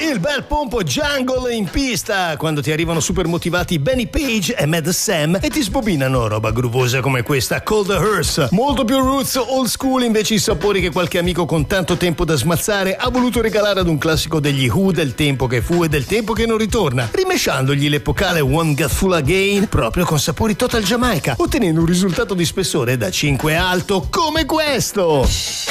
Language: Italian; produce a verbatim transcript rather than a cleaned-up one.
Il bel pompo jungle in pista quando ti arrivano super motivati Benny Page e Mad Sam e ti sbobinano roba groovosa come questa Cold the Hearse. Molto più roots, old school invece i sapori che qualche amico con tanto tempo da smazzare ha voluto regalare ad un classico degli Who del tempo che fu e del tempo che non ritorna, rimesciandogli l'epocale One Gutful Again proprio con sapori Total Jamaica, ottenendo un risultato di spessore da cinque alto come questo.